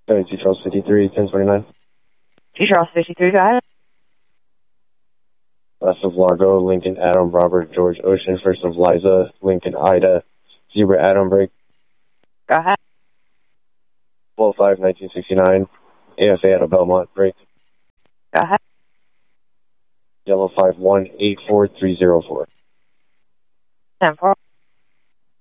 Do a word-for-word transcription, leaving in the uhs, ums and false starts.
Sorry, Two Charles fifty-three, ten twenty-nine. Two Charles fifty-three, go ahead. Last of Largo, Lincoln, Adam, Robert, George, Ocean. First of Liza, Lincoln, Ida, Zebra, Adam, break. Go ahead. twelve five, nineteen sixty-nine, A F A out of Belmont, break. Go ahead. Yellow five one, eight four three zero four. ten four.